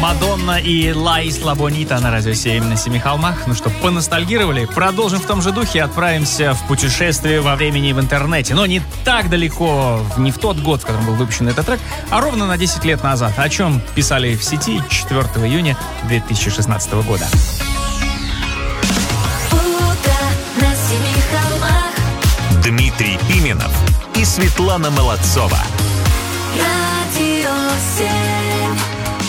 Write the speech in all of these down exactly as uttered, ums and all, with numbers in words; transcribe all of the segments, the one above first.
Мадонна и Ла Исла Бонита на радио семь на Семи холмах. Ну что, поностальгировали? Продолжим в том же духе и отправимся в путешествие во времени и в интернете. Но не так далеко, не в тот год, в котором был выпущен этот трек, а ровно на десять лет назад. О чем писали в сети четвёртого июня две тысячи шестнадцатого года. Дмитрий Пименов и Светлана Молодцова. Радио семь.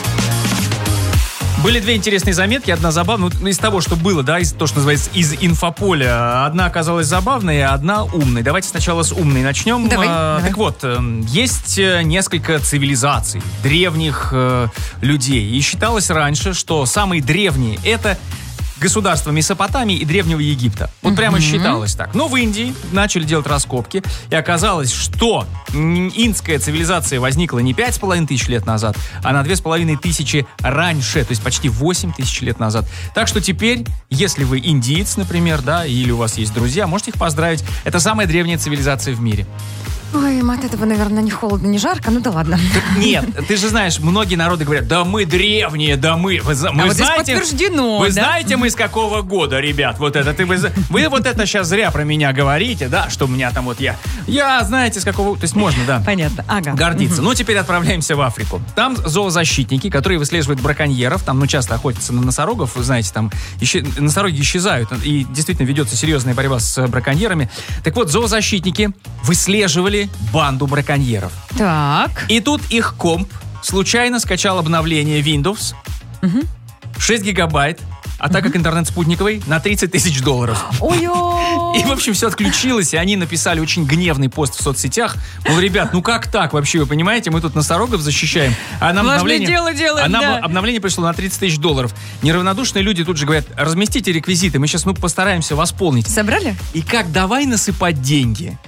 Были две интересные заметки, одна забавная, ну, из того, что было, да, из, то, что называется, из инфополя. Одна оказалась забавной, а одна умной. Давайте сначала с умной начнем. Давай, а, давай. Так вот, есть несколько цивилизаций, древних э, людей. И считалось раньше, что самые древние — это государства Месопотамии и Древнего Египта. Вот прямо считалось так. Но в Индии начали делать раскопки, и оказалось, что индская цивилизация возникла не пять с половиной тысяч лет назад, а на две с половиной тысячи раньше, то есть почти восемь тысяч лет назад. Так что теперь, если вы индиец, например, да, или у вас есть друзья, можете их поздравить. Это самая древняя цивилизация в мире. Ой, им от этого, наверное, не холодно, не жарко, ну да ладно. Нет, ты же знаешь, многие народы говорят, да мы древние, да мы... Вы, мы а вот здесь знаете, подтверждено, Вы да? знаете, мы с какого года, ребят, вот это, ты, вы, вы вот это сейчас зря про меня говорите, да, что у меня там вот я... Я, знаете, с какого... То есть можно, да. Понятно, ага. Гордиться. Ну, теперь отправляемся в Африку. Там зоозащитники, которые выслеживают браконьеров, там, ну, часто охотятся на носорогов, вы знаете, там исчез... носороги исчезают, и действительно ведется серьезная борьба с браконьерами. Так вот, зоозащитники выслеживали банду браконьеров. Так. И тут их комп случайно скачал обновление Windows, Угу. шесть гигабайт, а так как интернет спутниковый, на тридцать тысяч долларов. Ой-ой. И, в общем, все отключилось, и они написали очень гневный пост в соцсетях. Мол, ребят, ну как так вообще, вы понимаете, мы тут носорогов защищаем, а нам Важное обновление... дело делаем, а нам да. обновление пришло на тридцать тысяч долларов. Неравнодушные люди тут же говорят, разместите реквизиты, мы сейчас, ну, постараемся восполнить. Собрали? И как давай насыпать деньги.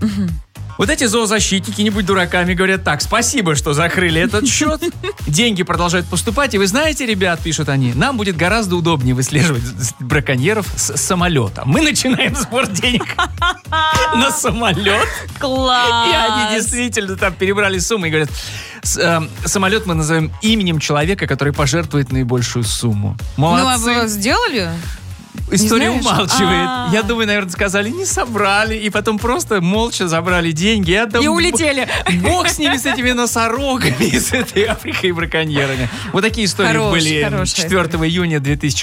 Вот эти зоозащитники, не будь дураками, говорят так, спасибо, что закрыли этот счет, деньги продолжают поступать, и вы знаете, ребят, пишут они, нам будет гораздо удобнее выслеживать браконьеров с самолета. Мы начинаем сбор денег на самолет, Класс. и они действительно там перебрали сумму и говорят, с- э, самолет мы назовем именем человека, который пожертвует наибольшую сумму. Ну, а Молодцы. вы сделали? История Не знаешь? умалчивает. А. Я думаю, наверное, сказали, не собрали. И потом просто молча забрали деньги. Я И думаю, улетели. Бог с ними, с этими носорогами, с этой Африкой и браконьерами. Вот такие истории Хорош, были хорошая четвёртого июня две тысячи